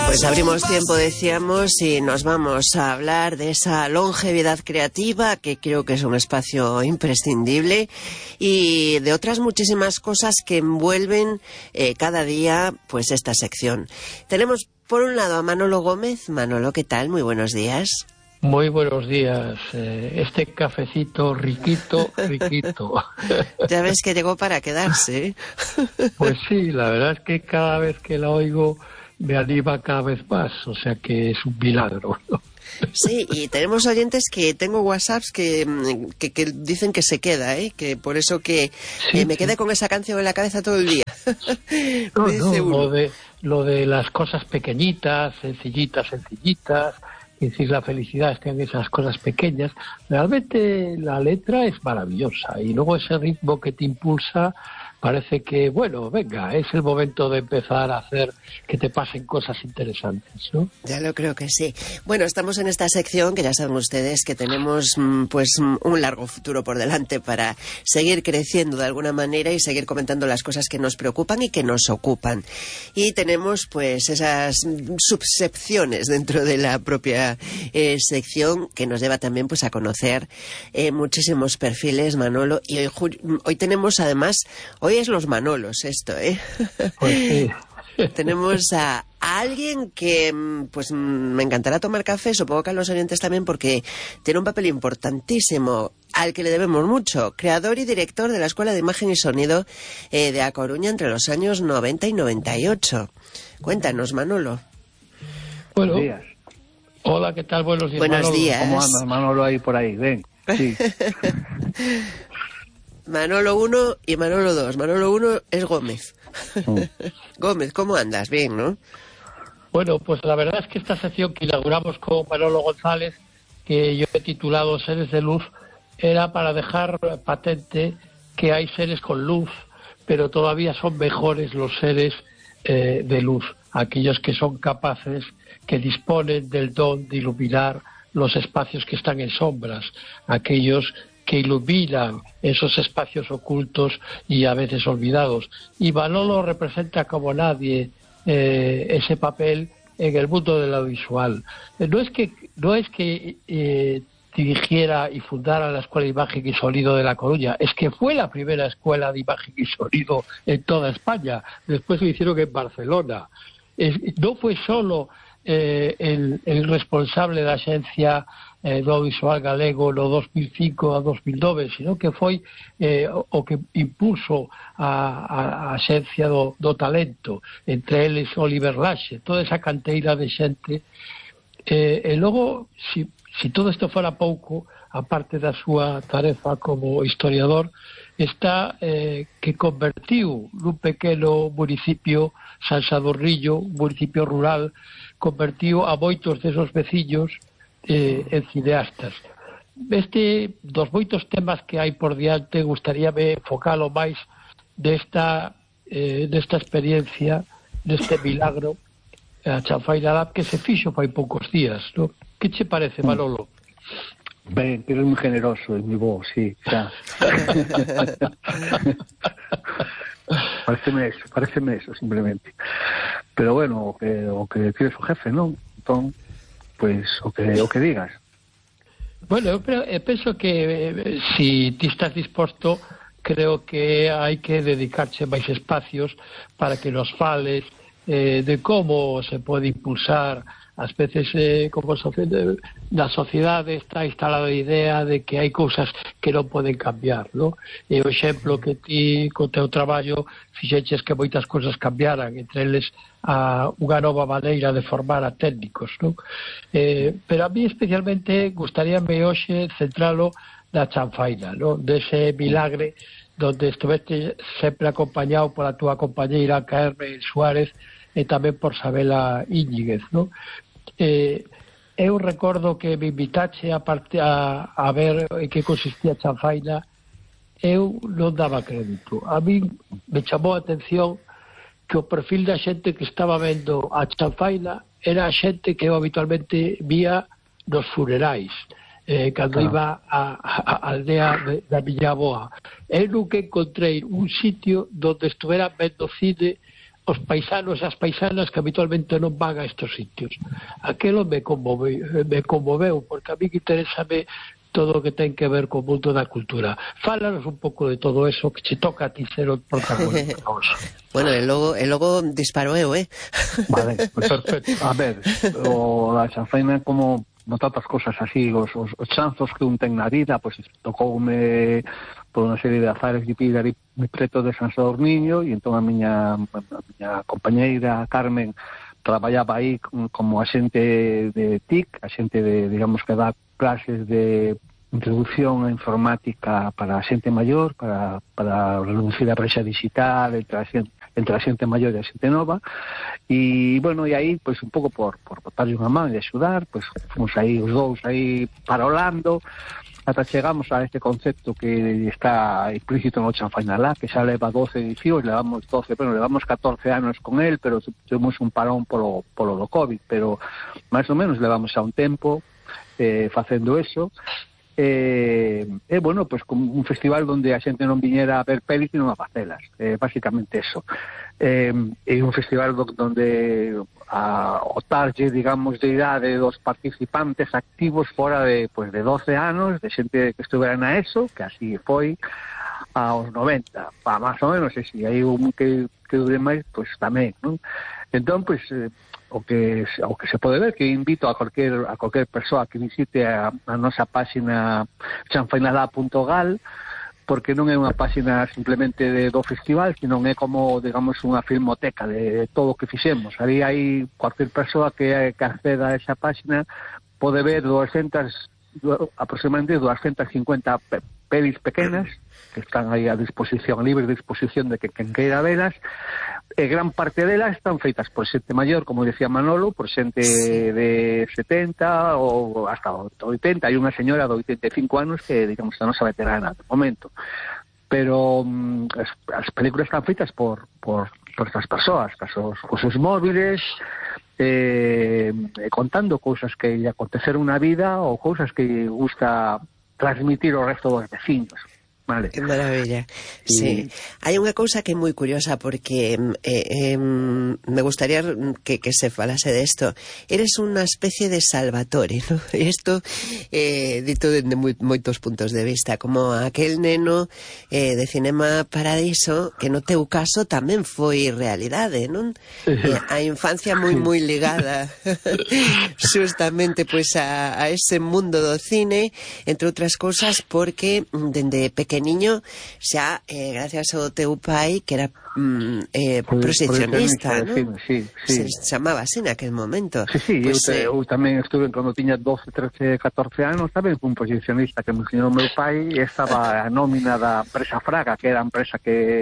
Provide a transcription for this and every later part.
Pues abrimos tiempo, decíamos, y nos vamos a hablar de esa longevidad creativa, que creo que es un espacio imprescindible, y de otras muchísimas cosas que envuelven cada día pues esta sección. Tenemos por un lado a Manolo Gómez. Manolo, ¿qué tal? Muy buenos días. Muy buenos días. Este cafecito riquito. Ya ves que llegó para quedarse, ¿eh? Pues sí, la verdad es que cada vez que la oigo me anima cada vez más, o sea que es un milagro, ¿no? Sí, y tenemos oyentes que tengo WhatsApps que dicen que se queda, que por eso que Sí, me quedé con esa canción en la cabeza todo el día. No, lo de las cosas pequeñitas, sencillitas, es decir, la felicidad está en esas cosas pequeñas. Realmente la letra es maravillosa y luego ese ritmo que te impulsa, parece que, bueno, venga, es el momento de empezar a hacer que te pasen cosas interesantes, ¿no? Ya lo creo que sí. Bueno, estamos en esta sección que ya saben ustedes que tenemos pues un largo futuro por delante para seguir creciendo de alguna manera y seguir comentando las cosas que nos preocupan y que nos ocupan. Y tenemos pues esas subsecciones dentro de la propia sección que nos lleva también pues a conocer muchísimos perfiles, Manolo. Y hoy tenemos además... Hoy es los Manolos esto, ¿eh? Pues sí. Tenemos a alguien que pues me encantará tomar café, supongo que a los oyentes también, porque tiene un papel importantísimo al que le debemos mucho. Creador y director de la Escuela de Imagen y Sonido de A Coruña entre los años 90 y 98. Cuéntanos, Manolo. Bueno, Buenos días. Hola, ¿qué tal? Buenos días, Buenos Manolo. días. ¿Cómo andas, Manolo, ahí por ahí? Ven, sí. Manolo 1 y Manolo 2. Manolo 1 es Gómez. Gómez, ¿cómo andas? Bien, ¿no? Bueno, pues la verdad es que esta sección que inauguramos con Manolo González, que yo he titulado Seres de Luz, era para dejar patente que hay seres con luz, pero todavía son mejores los seres de luz, aquellos que son capaces, que disponen del don de iluminar los espacios que están en sombras, aquellos que iluminan esos espacios ocultos y a veces olvidados. Y Manolo representa como nadie ese papel en el mundo del audiovisual. No es que dirigiera y fundara la Escuela de Imagen y Sonido de La Coruña, es que fue la primera escuela de imagen y sonido en toda España. Después lo hicieron en Barcelona. No fue solo el responsable da Axencia do Audiovisual Galego no 2005 a 2009, sino que foi o que impulso a Axencia do talento, entre eles Oliver Laxe, toda esa canteira de xente. E logo, si todo isto fora pouco, a parte da súa tarefa como historiador, está que convertiu nun pequeno municipio, San Sadurrillo, un municipio rural, convertiu a moitos desos veciños en cineastas. Dos moitos temas que hai por diante, gustaríame focalo máis desta experiencia, deste milagro, a Chanfaina Lab, que se fixo fai poucos días, ¿no? Que che parece, Manolo? Ben, eres moi generoso, é moi bo, sí, xa. Pareceme eso, simplemente. Pero bueno, o que quieres o jefe, non? Entón, pues o que digas. Bueno, eu penso que si ti estás disposto, creo que hai que dedicarche máis espacios para que nos fales de como se pode impulsar. Ás veces como na sociedade está instalada a idea de que hai cousas que non poden cambiar, ¿no? E o exemplo que ti, co teu traballo, fixeches que moitas cousas cambiaran, entre eles unha nova maneira de formar a técnicos, ¿no? Pero a mí especialmente gustaríame hoxe centralo na Chanfaina, ¿no? Dese milagre donde estuveste sempre acompañado pola túa compañeira Carmen Suárez e tamén por Sabela Íñiguez, ¿no? Eu recordo que me invitache a ver en que consistía Chanfaina. Eu non daba crédito. A mí me chamou a atención que o perfil da xente que estaba vendo a Chanfaina era a xente que eu habitualmente vía nos funerais, cando iba a aldea da miña avoa. Eu nunca encontrei un sitio donde estuvera vendo cine os paisanos e as paisanas que habitualmente non van a estos sitios. Aquelo me conmoveu, porque a mí que interésame todo o que ten que ver co mundo da cultura. Fálanos un pouco de todo eso que che toca a ti ser o protagonista. Bueno, e logo disparo eu, Vale, pues perfecto. A ver, a chanfaina como tantas cosas así, os chanzos que un ten na vida, pues tocoume por unha serie de azares de vida ali moi preto de San Sadurniño, e entón a miña compañeira Carmen traballaba aí como axente de TIC, axente de, digamos, que dá clases de introducción a informática para a xente maior, para reducir a brecha digital entre a xente maior e a xente nova, e, bueno, e aí, pois, un pouco por botarlle unha man e axudar, pois, fomos aí os dous aí parolando, ata chegamos a este concepto que está implícito no Chanfainalá, que xa leva 12 edicións, levamos 14 anos con el, pero tuvimos un parón polo do COVID, pero máis ou menos levamos xa un tempo facendo eso. Bueno, pues como un festival donde a xente non viñera a ver pelis e non a facelas, básicamente eso. É un festival donde o target, digamos, de idade dos participantes activos fora de 12 anos, de xente que estuvera na ESO, que así foi aos 90, máis ou menos, e se hai un que dure máis, pues tamén, non? Entón, pues, o que se pode ver, que invito a cualquier persoa que visite a nosa páxina chanfainalá.gal, porque non é unha páxina simplemente do festival, sino é como, digamos, unha filmoteca de todo o que fixemos. Ali hai cualquier persoa que acceda a esa páxina pode ver aproximadamente 250 pelis pequenas que están aí a disposición, libre disposición de que quen queira velas, e gran parte delas están feitas por xente maior, como decía Manolo, por xente de 70 ou hasta 80, hai unha señora de 85 anos que, digamos, non sabe veterana no momento, pero as películas están feitas por estas persoas, cos seus móviles, contando cousas que lle aconteceron na vida ou cousas que gusta transmitir ao resto dos vecinos. Vale. Que maravilla. Sí. Hai unha cousa que é moi curiosa porque me gustaría que se falase de esto. Eres unha especie de Salvatore, ¿no? Isto dito dende moitos puntos de vista, como aquel neno de Cinema Paradiso que no teu caso tamén foi realidade, non? A infancia moi ligada justamente pois a ese mundo do cine, entre outras cousas porque dende pequeño xa, gracias ao teu pai que era proxeccionista, ¿no? Sí. Se chamaba así naquel momento. Sí, pues, eu tamén estuve cando tiña 12, 13, 14 anos, tamén fui un proxeccionista que me ensinou meu pai, e estaba a nómina da empresa Fraga, que era a empresa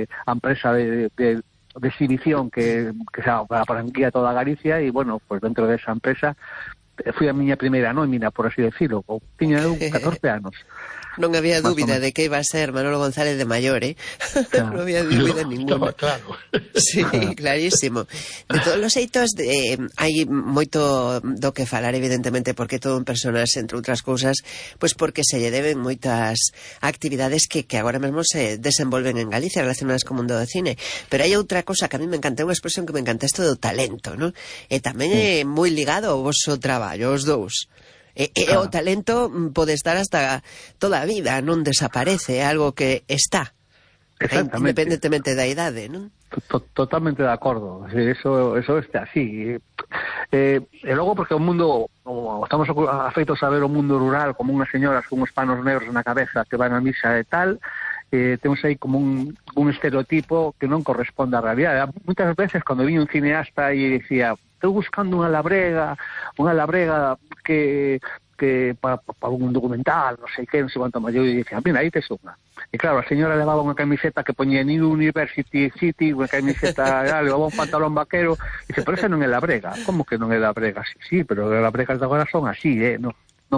de exhibición que xa franquía toda Galicia, e, bueno, pues dentro desa empresa fui a miña primeira nómina, por así decirlo, tiña eu 14 anos. Non había dúbida de que iba a ser Manolo González de maior, Claro. Non había dúbida ninguna. Claro. Sí, clarísimo. De todos os xeitos, hai moito do que falar, evidentemente, porque todo un personaxe, entre outras cousas, pois porque se lle deben moitas actividades que agora mesmo se desenvolven en Galicia relacionadas co mundo do cine. Pero hai outra cosa que a mí me encanta, unha expresión que me encanta, isto do talento, non? E tamén é moi ligado ao vosso traballo, os dous. O talento pode estar hasta toda a vida, non desaparece, é algo que está, independentemente da idade, non? Totalmente de acordo, eso está así. E logo porque o mundo, estamos afeitos a ver o mundo rural como unhas señoras con uns panos negros na cabeza que van a misa e tal, temos aí como un estereotipo que non corresponde á realidade. Muitas veces, cando viña un cineasta e dicía, estou buscando unha labrega que para un documental, non sei quanto maior, e dicía, mira, aí tes unha. E claro, a señora levaba unha camiseta que poñía New University City, unha camiseta, levaba un pantalón vaquero, e dice, pero esa non é labrega. Como que non é labrega? Sí, pero as labregas de agora son así, non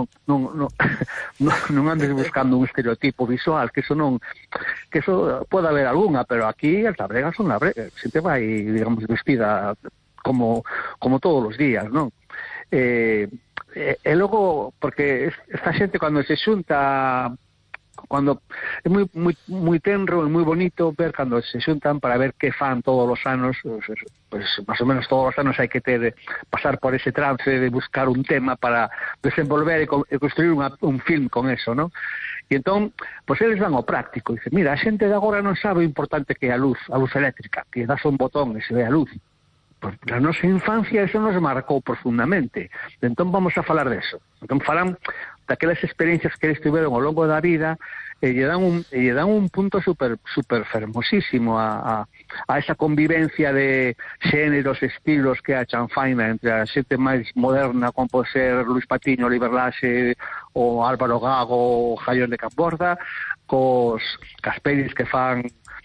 andes buscando un estereotipo visual, que eso pode haber algunha, pero aquí as labregas son labregas, xente vai, digamos, vestida como todos os días, non? E logo, porque esta xente cando se xunta cuando é moi tenro e moi bonito ver cando se xuntan para ver que fan todos os anos, pues más ou menos todos os anos hai que pasar por ese trance de buscar un tema para desenvolver e construir un film con eso, ¿no? E entón, pois eles van ao práctico, dicen, mira, a xente de agora non sabe o importante que é a luz eléctrica, que das un botón e se ve a luz. Pois na nosa infancia eso nos marcou profundamente. Entón vamos a falar de eso. Entón falan daquelas experiencias que eles tiveron ao longo da vida e lle dan un punto super fermosísimo a esa convivencia de xéneros, estilos que a chanfaina entre a xente máis moderna como pode ser Luis Patiño, Oliver Laxe o Álvaro Gago, o Jaión de Camborda, cas pelis que fan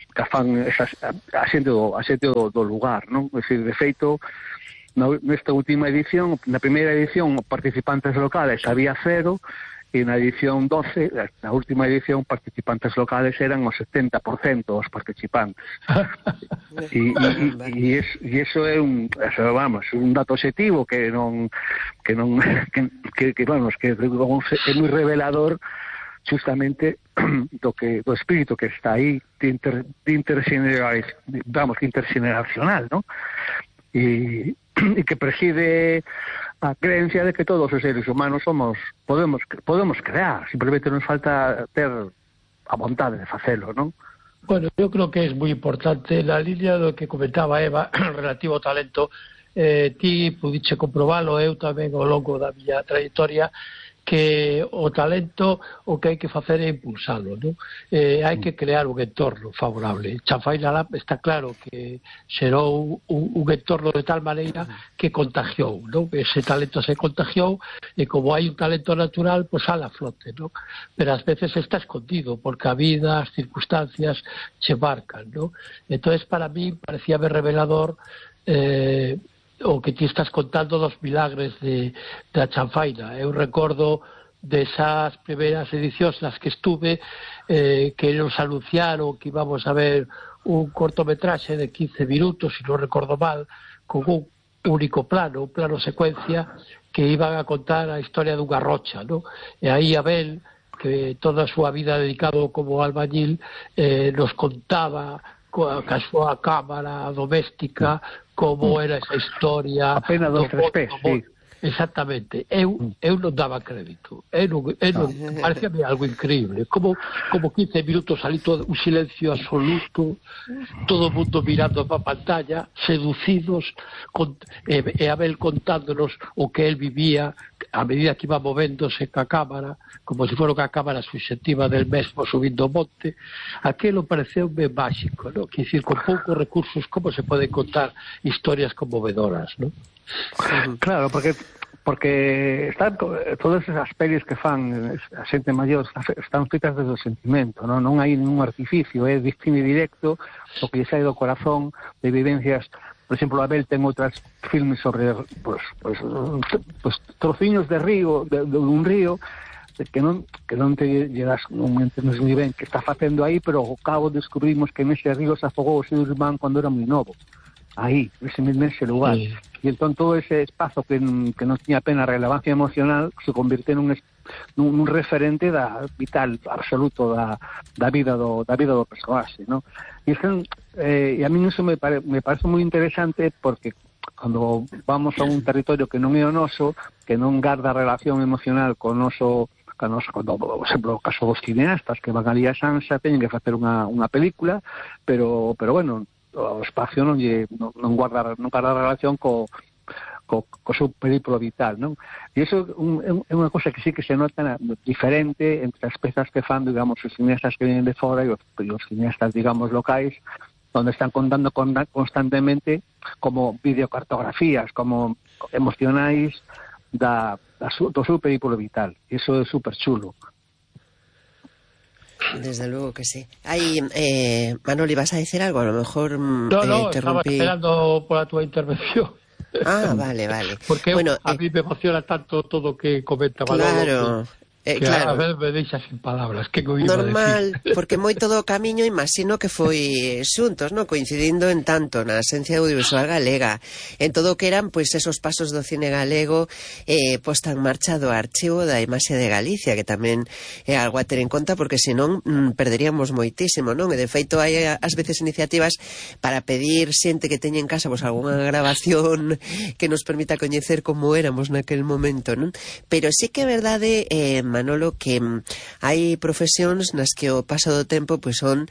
a xente do lugar, non? É dicir, de feito, nesta última edición, na primeira edición, participantes locales había 0, e na edición 12, na última edición, participantes locales eran o 70% dos participantes. E iso é un dato objetivo que é moi revelador justamente do espírito que está aí interxeneracional, ¿no? E que preside a creencia de que todos os seres humanos podemos crear, simplemente nos falta ter a vontade de facelo, ¿no? Bueno, yo creo que es muy importante la línea do que comentaba Eva relativo ao talento. Ti pudiche comprobalo, eu tamén ao longo da miña trayectoria, que o talento o que hai que facer é impulsalo, non? Hai que crear un entorno favorable. Chanfaina Lab está claro que xerou un entorno de tal maneira que contagiou, non? Ese talento se contagiou e como hai un talento natural, pois sale a flote, non? Pero ás veces está escondido porque a vida, as circunstancias che marcan, non? Entonces para mí parecíame revelador o que ti estás contando dos milagres da chanfaina. Eu recordo desas primeiras edicións nas que estuve que nos anunciaron que íbamos a ver un cortometraxe de 15 minutos, se non recordo mal, con un único plano, un plano secuencia que iban a contar a historia dunha rocha, ¿no? E aí Abel, que toda a súa vida dedicado como albañil, nos contaba coa súa cámara doméstica como era esa historia. Apenas 2 3 pés, sí. Exactamente. Eu non daba crédito. Parecíame algo increíble. Como 15 minutos ali todo un silencio absoluto, todo o mundo mirando para a pantalla, seducidos, e Abel contándonos o que él vivía a medida que iba movéndose ca cámara, como se fora ca cámara subxectiva del mesmo subindo o monte. Aquelo pareceume máxico, ¿no? Que decir, con poucos recursos, como se poden contar historias conmovedoras, ¿no? Claro, porque están todas esas pelis que fan a xente maior están feitas desde o sentimento, non hai ningún artificio, é destino directo, o que lle sai do corazón, de vivencias. Por exemplo, Abel ten outras filmes sobre trociños de río, de un río, que non te llegas, non entendes moi ben que está facendo aí, pero ao cabo descubrimos que nese río se afogou o seu irmán cando era moi novo. Aí, nese lugar. Sí. E entón todo ese espazo que non tiña apenas relevancia emocional se convirte nun referente vital absoluto da vida do personaxe, ¿no? E a mí eso me parece moi interesante porque cando vamos a un territorio que non é o noso, que non garda relación emocional con noso, por exemplo, o caso dos cineastas que van ali a Sansa, teñen que facer unha película, pero bueno, o espacio non guarda relación co seu periplo vital, non? E iso é unha cosa que sí que se nota diferente entre as pezas que fan, digamos, os cineastas que vienen de fora e os cineastas, digamos, locais, onde están contando constantemente como videocartografías, como emocionais do seu periplo vital. E iso é super chulo. Desde luego que sí. Manoli, ¿vas a decir algo? A lo mejor No, estaba esperando por la tua intervención. Ah, vale. Porque bueno, a mí me emociona tanto todo que comenta Manolo. Claro. Claro. A ver, me deixa sin palabras, que co iba normal, a decir. porque moito do camiño imagino que foi xuntos, no? Coincidindo en tanto na esencia audiovisual galega, en todo o que eran pois esos pasos do cine galego, posta en marcha do Archivo da Imaxe de Galicia, que tamén é algo a ter en conta, porque senón perderíamos moitísimo, non? E de feito hai ás veces iniciativas para pedir xente que teña en casa pois algunha grabación que nos permita coñecer como éramos naquel momento, non? Pero sí que é verdade, Manolo, que hai profesións nas que o paso do tempo pois son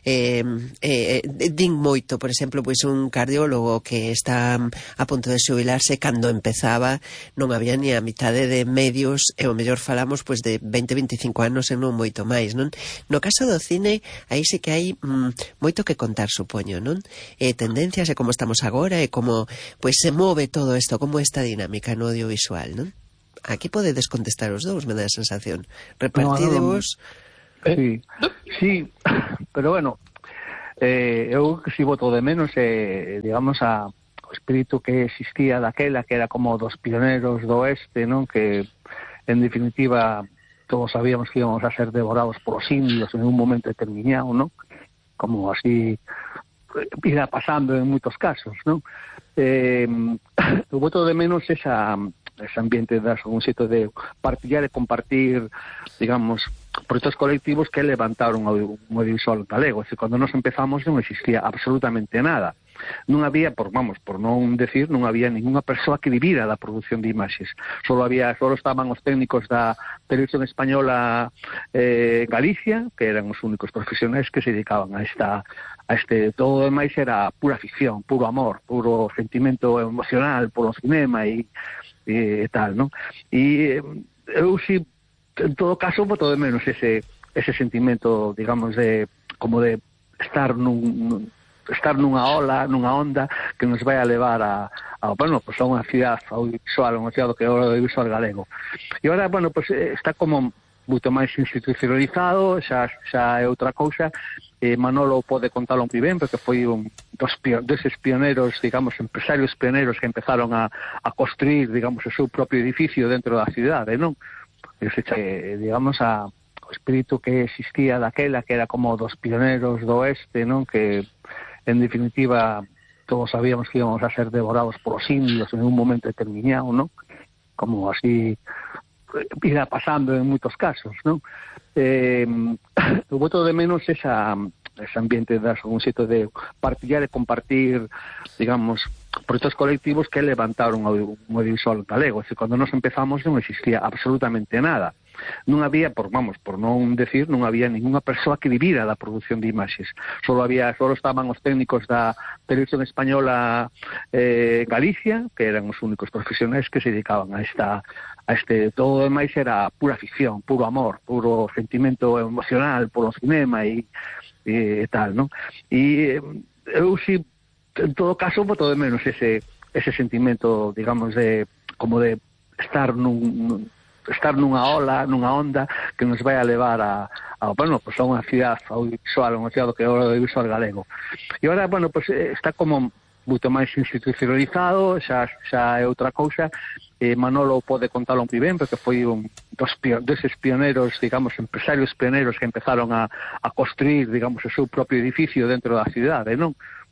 din moito. Por exemplo, pois un cardiólogo que está a punto de xubilarse, cando empezaba non había ni a mitade de medios, e o mellor falamos pois de 20-25 anos e non moito máis, non? No caso do cine, aí sí que hai moito que contar, supoño, non? Tendencias e como estamos agora e como pois se move todo isto, como esta dinámica no audiovisual, non? Aquí podedes contestar os dous, me dá a sensación. Repartidevos... Sí, pero bueno, eu que si voto de menos, digamos, o espírito que existía daquela, que era como dos pioneros do oeste, non? Que, en definitiva, todos sabíamos que íbamos a ser devorados polos indios en un momento determinado, non? Como así irá pasando en moitos casos, non? Eu voto de menos ese ambiente de un xeito de partillar e compartir, digamos, proxectos colectivos que levantaron o audiovisual galego. É dicir, cando nos empezamos non existía absolutamente nada. Non había, por non decir, non había ninguna persoa que vivira da produción de imaxes. Solo estaban os técnicos da Televisión Española Galicia, que eran os únicos profesionais que se dedicaban a este, todo o demais era pura ficción, puro amor, puro sentimento emocional polo cinema e tal, non? E eu si, en todo caso, voto de menos ese sentimento, digamos, de como de estar nunha ola, nunha onda que nos vai a levar a unha cidade audiovisual, unha cidade que é o audiovisual galego. E agora, pues está como moito máis institucionalizado, xa é outra cousa. Manolo pode contalo moi ben, porque foi un deses pioneros, digamos, empresarios pioneros que empezaron a construir, digamos, o seu propio edificio dentro da cidade, non? Digamos, o espírito que existía daquela, que era como dos pioneros do oeste, non? Que, en definitiva, todos sabíamos que íbamos a ser devorados polos indios en un momento determinado, non? Como así irá pasando en moitos casos, non? Eu voto de menos ese ambiente de un xeito de partillar e compartir, digamos, proxectos colectivos que levantaron o audiovisual galego. É dicir, cando nos empezamos non existía absolutamente nada. Non había, por non decir, non había ninguna persoa que vivira da produción de imaxes. Solo estaban os técnicos da Televisión Española Galicia, que eran os únicos profesionais que se dedicaban a este, todo o demais era pura ficción, puro amor, puro sentimento emocional polo cinema e tal, non? E eu si, en todo caso, voto de menos ese sentimento, digamos, de como de estar nunha ola, nunha onda que nos vai a levar a unha cidade audiovisual, unha cidade que é o audiovisual galego. E agora, pues está como moito máis institucionalizado, xa é outra cousa. Manolo pode contalo moi ben, porque foi un deses pioneros, digamos, empresarios pioneros que empezaron a construir, digamos, o seu propio edificio dentro da cidade, non?